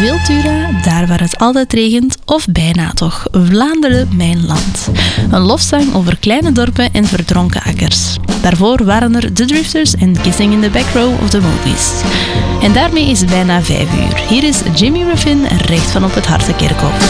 Wiltura, daar waar het altijd regent, of bijna toch. Vlaanderen, mijn land. Een lofzang over kleine dorpen en verdronken akkers. Daarvoor waren er The Drifters en Kissing in the Back Row of the Movies. En daarmee is het bijna 5 uur. Hier is Jimmy Ruffin recht van op het Hartenkerkhof.